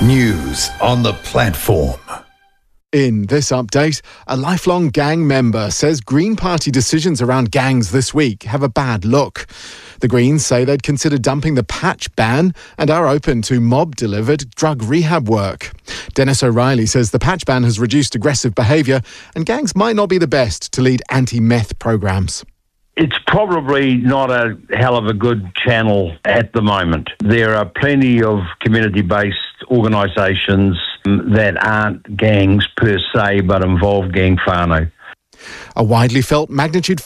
News on the platform. In this update, a lifelong gang member says Green Party decisions around gangs this week have a bad look. The Greens say they'd consider dumping the patch ban and are open to mob-delivered drug rehab work. Dennis O'Reilly says the patch ban has reduced aggressive behaviour and gangs might not be the best to lead anti-meth programs. It's probably not a hell of a good channel at the moment. There are plenty of community-based organisations that aren't gangs per se, but involve gang whānau. A widely felt magnitude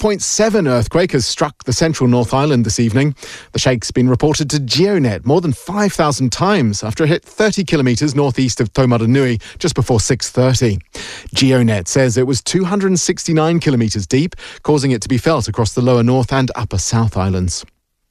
5.7 earthquake has struck the central North Island this evening. The shake's been reported to GeoNet more than 5,000 times after it hit 30 kilometres northeast of Taumaranui just before 6:30. GeoNet says it was 269 kilometres deep, causing it to be felt across the lower North and upper South Islands.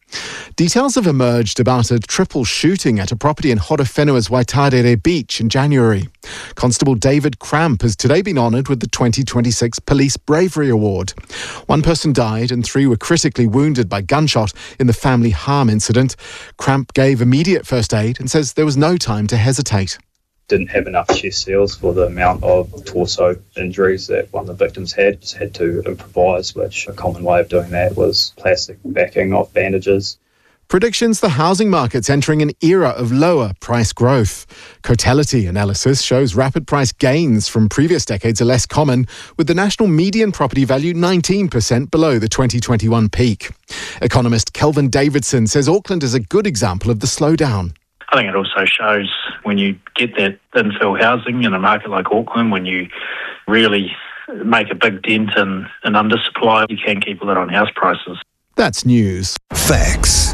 Details have emerged about a triple shooting at a property in Horowhenua's Waitarere Beach in January. Constable David Cramp has today been honoured with the 2026 Police Bravery Award. One person died and 3 were critically wounded by gunshot in the family harm incident. Cramp gave immediate first aid and says there was no time to hesitate. Didn't have enough chest seals for the amount of torso injuries that one of the victims had. Just had to improvise, which a common way of doing that was plastic backing off bandages. Predictions the housing market's entering an era of lower price growth. Cotality analysis shows rapid price gains from previous decades are less common, with the national median property value 19% below the 2021 peak. Economist Kelvin Davidson says Auckland is a good example of the slowdown. I think it also shows when you get that infill housing in a market like Auckland, when you really make a big dent in undersupply, you can keep a lid on house prices. That's news. Facts.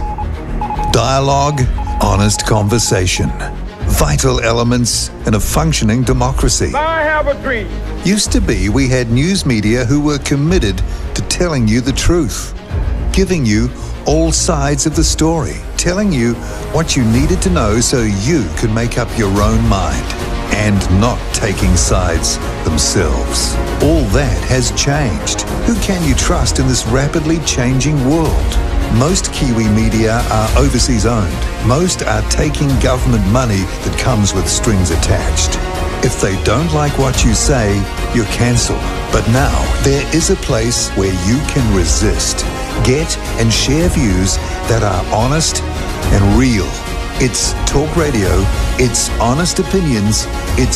Dialogue. Honest conversation. Vital elements in a functioning democracy. I have a dream. Used to be we had news media who were committed to telling you the truth, giving you all sides of the story, telling you what you needed to know so you could make up your own mind, and not taking sides themselves. All that has changed. Who can you trust in this rapidly changing world? Most Kiwi media are overseas owned. Most are taking government money that comes with strings attached. If they don't like what you say, you're cancelled. But now, there is a place where you can resist. Get and share views that are honest and real. It's talk radio, it's honest opinions, it's